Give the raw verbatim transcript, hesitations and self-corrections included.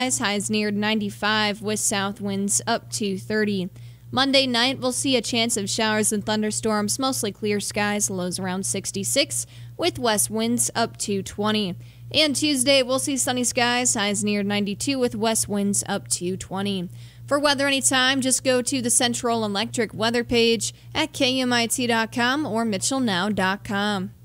highs near ninety-five with south winds up to thirty. Monday night, we'll see a chance of showers and thunderstorms, mostly clear skies, lows around sixty-six, with west winds up to twenty. And Tuesday, we'll see sunny skies, highs near ninety-two, with west winds up to twenty. For weather anytime, just go to the Central Electric weather page at K U M I T dot com or Mitchell Now dot com.